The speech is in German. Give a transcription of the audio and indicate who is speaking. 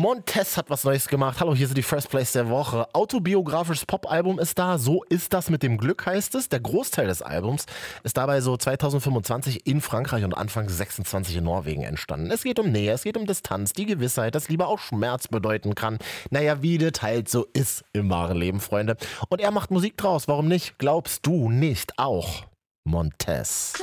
Speaker 1: Montez hat was Neues gemacht. Hallo, hier sind die First Place der Woche. Autobiografisches Pop-Album ist da. So ist das mit dem Glück, heißt es. Der Großteil des Albums ist dabei so 2025 in Frankreich und Anfang 26 in Norwegen entstanden. Es geht um Nähe, es geht um Distanz, die Gewissheit, dass Liebe auch Schmerz bedeuten kann. Naja, wie das halt so ist im wahren Leben, Freunde. Und er macht Musik draus. Warum nicht? Glaubst du nicht auch? Montez.